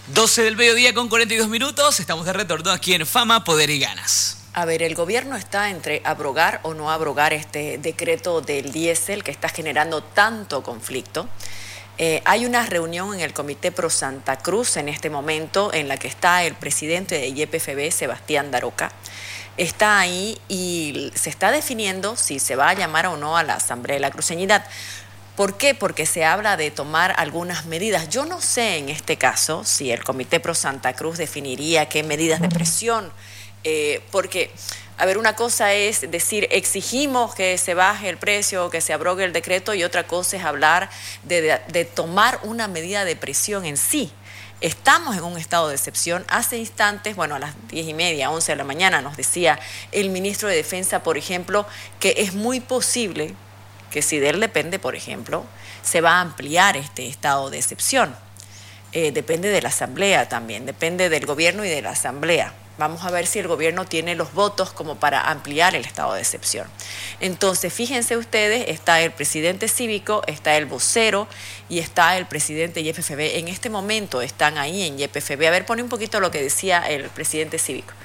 12 del mediodía con 42 minutos. Estamos de retorno aquí en Fama, Poder y Ganas. A ver, el gobierno está entre abrogar o no abrogar este decreto del diésel que está generando tanto conflicto. Hay una reunión en el Comité Pro Santa Cruz en este momento en la que está el presidente de YPFB, Sebastián Daroca. Está ahí y se está definiendo si se va a llamar o no a la Asamblea de la Cruceñidad. ¿Por qué? Porque se habla de tomar algunas medidas. Yo no sé en este caso si el Comité Pro Santa Cruz definiría qué medidas de presión, porque, a ver, una cosa es decir, exigimos que se baje el precio, que se abrogue el decreto, y otra cosa es hablar de tomar una medida de presión en sí. Estamos en un estado de excepción. Hace instantes, bueno, a las 10:30, 11 de la mañana, nos decía el ministro de Defensa, por ejemplo, que es muy posible que si de él depende, por ejemplo, se va a ampliar este estado de excepción. Depende de la Asamblea también, depende del gobierno y de la Asamblea. Vamos a ver si el gobierno tiene los votos como para ampliar el estado de excepción. Entonces, fíjense ustedes, está el presidente cívico, está el vocero y está el presidente de YPFB. En este momento están ahí en YPFB. A ver, pone un poquito lo que decía el presidente cívico.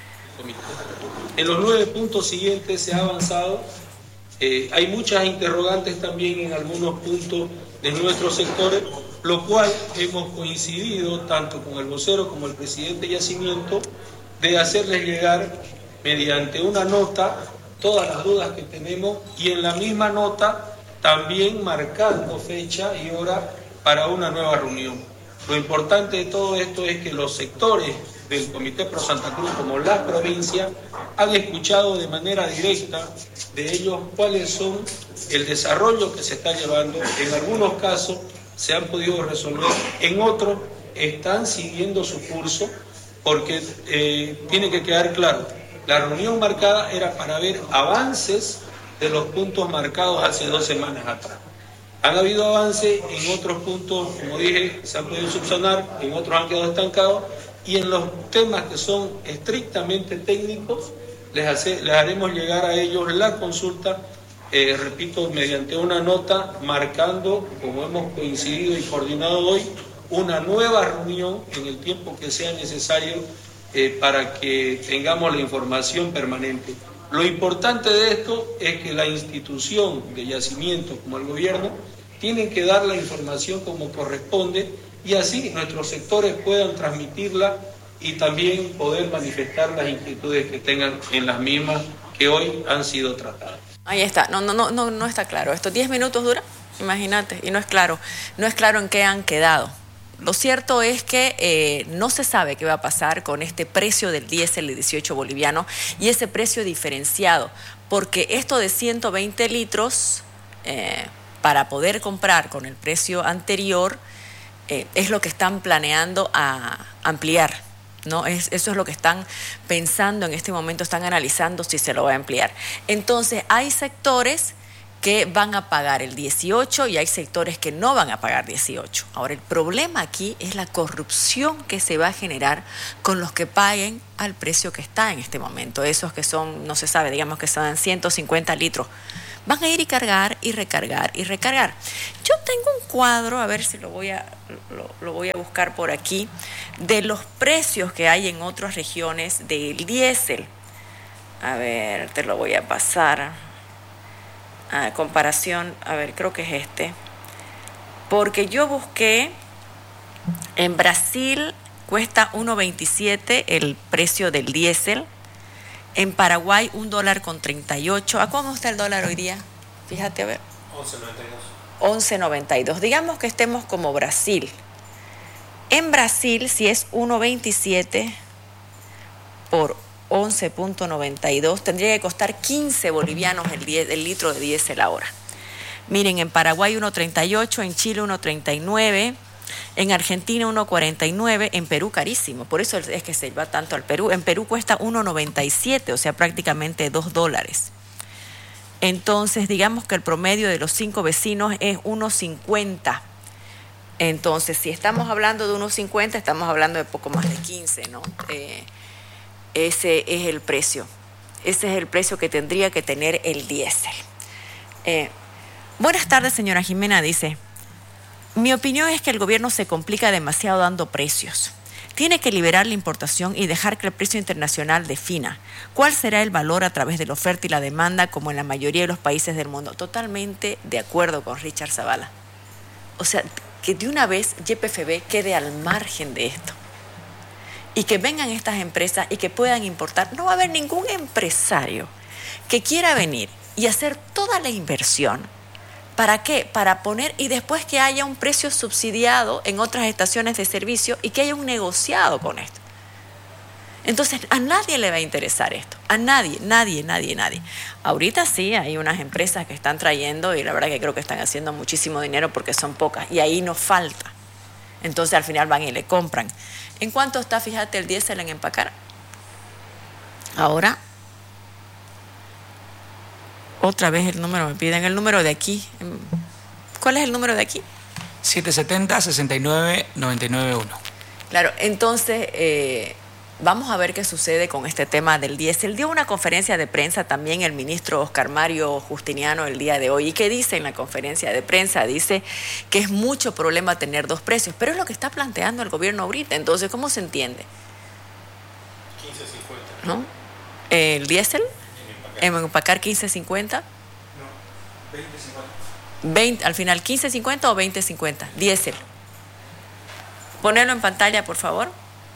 En los 9 puntos siguientes se ha avanzado. Hay muchas interrogantes también en algunos puntos de nuestros sectores, lo cual hemos coincidido tanto con el vocero como el presidente de Yacimiento de hacerles llegar mediante una nota todas las dudas que tenemos y en la misma nota también marcando fecha y hora para una nueva reunión. Lo importante de todo esto es que los sectores del Comité Pro Santa Cruz, como las provincias, han escuchado de manera directa de ellos cuáles son el desarrollo que se está llevando. En algunos casos se han podido resolver, en otros están siguiendo su curso, porque tiene que quedar claro, la reunión marcada era para ver avances de los puntos marcados hace 2 semanas atrás. Han habido avances en otros puntos, como dije, se han podido subsanar, en otros han quedado estancados, y en los temas que son estrictamente técnicos, les haremos llegar a ellos la consulta, repito, mediante una nota marcando, como hemos coincidido y coordinado hoy, una nueva reunión en el tiempo que sea necesario para que tengamos la información permanente. Lo importante de esto es que la institución de Yacimiento como el gobierno tienen que dar la información como corresponde y así nuestros sectores puedan transmitirla y también poder manifestar las inquietudes que tengan en las mismas que hoy han sido tratadas. Ahí está. No está claro. ¿Estos 10 minutos dura? Imagínate. Y no es claro en qué han quedado. Lo cierto es que no se sabe qué va a pasar con este precio del diésel de 18 bolivianos y ese precio diferenciado, porque esto de 120 litros para poder comprar con el precio anterior es lo que están planeando a ampliar, ¿no? Eso es lo que están pensando en este momento, están analizando si se lo va a ampliar. Entonces, hay sectores que van a pagar el 18 y hay sectores que no van a pagar 18. Ahora, el problema aquí es la corrupción que se va a generar con los que paguen al precio que está en este momento. Esos que son, no se sabe, digamos que son 150 litros. Van a ir y cargar y recargar y recargar. Yo tengo un cuadro, a ver si lo voy a buscar por aquí, de los precios que hay en otras regiones del diésel. A ver, te lo voy a pasar. Comparación, a ver, creo que es este, porque yo busqué, en Brasil cuesta 1.27 el precio del diésel, en Paraguay $1.38. ¿A cómo está el dólar hoy día? Fíjate, a ver. 11.92. Digamos que estemos como Brasil. En Brasil, si es 1.27 por 11.92, tendría que costar 15 bolivianos el litro de diésel ahora. Miren, en Paraguay 1.38, en Chile 1.39, en Argentina 1.49, en Perú carísimo, por eso es que se va tanto al Perú. En Perú cuesta 1.97, o sea, prácticamente $2. Entonces, digamos que el promedio de los 5 vecinos es 1.50. Entonces, si estamos hablando de 1.50, estamos hablando de poco más de 15, ¿no? Ese es el precio. Ese es el precio que tendría que tener el diésel. Buenas tardes, señora Jimena, dice. Mi opinión es que el gobierno se complica demasiado dando precios. tiene que liberar la importación y dejar que el precio internacional defina cuál será el valor a través de la oferta y la demanda, como en la mayoría de los países del mundo. Totalmente de acuerdo con Richard Zavala. O sea, que de una vez YPFB quede al margen de esto y que vengan estas empresas y que puedan importar. No va a haber ningún empresario que quiera venir y hacer toda la inversión. ¿Para qué? Para poner, y después que haya un precio subsidiado en otras estaciones de servicio y que haya un negociado con esto. Entonces, a nadie le va a interesar esto. A nadie. Ahorita sí hay unas empresas que están trayendo y la verdad que creo que están haciendo muchísimo dinero porque son pocas y ahí no falta. Entonces, al final van y le compran. ¿En cuánto está, fíjate, el diésel en empacar? Ahora, otra vez el número, me piden el número de aquí. ¿Cuál es el número de aquí? 770-69-991. Claro, entonces vamos a ver qué sucede con este tema del diésel. Dio una conferencia de prensa también el ministro Oscar Mario Justiniano el día de hoy. ¿Y qué dice en la conferencia de prensa? Dice que es mucho problema tener dos precios, pero es lo que está planteando el gobierno ahorita. Entonces, ¿cómo se entiende? 15.50. ¿No? ¿El diésel? ¿En empacar 15.50? No, 20.50. Al final, ¿15.50 o 20.50? Diésel. Ponelo en pantalla, por favor.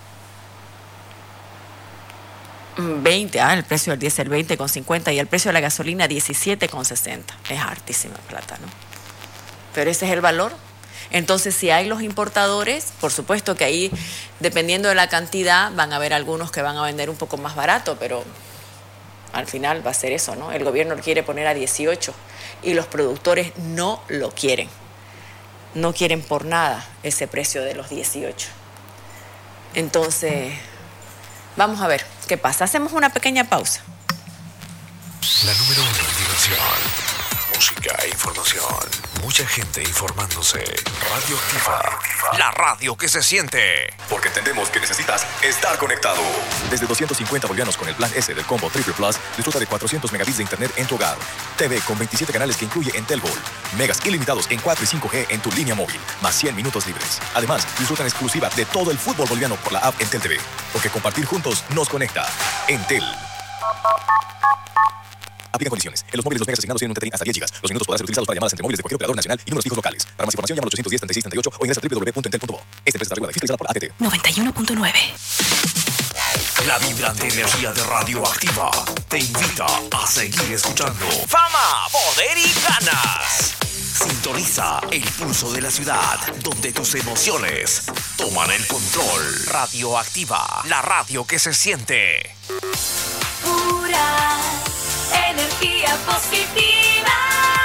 20, el precio del diésel 20,50 y el precio de la gasolina 17,60. Es hartísima plata, ¿no? Pero ese es el valor. Entonces, si hay los importadores, por supuesto que ahí, dependiendo de la cantidad, van a haber algunos que van a vender un poco más barato, pero al final va a ser eso, ¿no? El gobierno lo quiere poner a 18 y los productores no lo quieren. No quieren por nada ese precio de los 18. Entonces, vamos a ver qué pasa. Hacemos una pequeña pausa. La número 1 en diversión, música e información. Mucha gente informándose. Radio Activa. La radio que se siente. Porque entendemos que necesitas estar conectado. Desde 250 bolivianos con el plan S del combo Triple Plus, disfruta de 400 megabits de internet en tu hogar. TV con 27 canales que incluye Entel Gold. Megas ilimitados en 4 y 5G en tu línea móvil, más 100 minutos libres. Además, disfruta en exclusiva de todo el fútbol boliviano por la app Entel TV. Porque compartir juntos nos conecta. Entel. Aplica condiciones. En los móviles los megas asignados tienen un tethering hasta 10 GB. Los minutos podrán ser utilizados para llamadas entre móviles de cualquier operador nacional y números fijos locales. Para más información llama al 810-3638 o ingresa a www.entel.bo. Esta empresa está regulada y fiscalizada por ATT. 91.9. La vibrante energía de Radio Activa te invita a seguir escuchando Fama, Poder y Ganas. Sintoniza el pulso de la ciudad, donde tus emociones toman el control. Radio Activa, la radio que se siente. Pura energía positiva.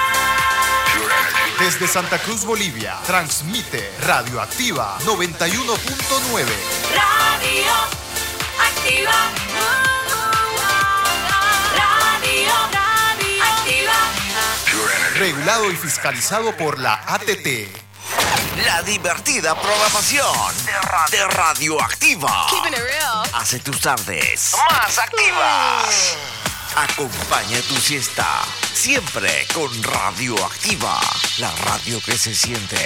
Desde Santa Cruz, Bolivia, transmite Radio Activa 91.9. Radio Activa. Radio Activa. Regulado y fiscalizado por la ATT. La divertida programación de Radio Activa hace tus tardes más activas. Acompaña tu siesta siempre con Radio Activa, la radio que se siente.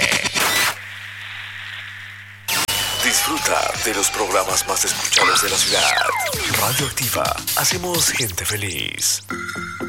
Disfruta de los programas más escuchados de la ciudad. Radio Activa, hacemos gente feliz.